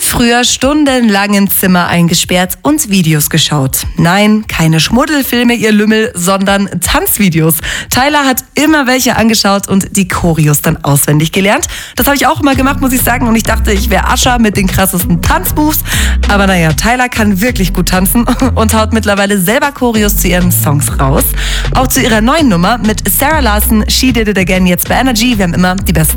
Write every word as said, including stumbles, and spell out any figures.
Früher stundenlang im Zimmer eingesperrt und Videos geschaut. Nein, keine Schmuddelfilme, ihr Lümmel, sondern Tanzvideos. Tyler hat immer welche angeschaut und die Choreos dann auswendig gelernt. Das habe ich auch immer gemacht, muss ich sagen. Und ich dachte, ich wäre Usher mit den krassesten Tanzmoves. Aber naja, Tyler kann wirklich gut tanzen und haut mittlerweile selber Choreos zu ihren Songs raus. Auch zu ihrer neuen Nummer mit Sarah Larson, She Did It Again, jetzt bei Energy. Wir haben immer die besten